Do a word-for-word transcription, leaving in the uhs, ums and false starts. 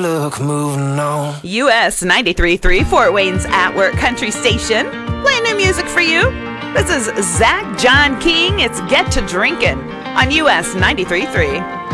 look, moving on. U S ninety-three point three, Fort Wayne's At Work Country Station. Playing new music for you. This is Zach John King. It's Get to Drinkin' on U S ninety-three point three.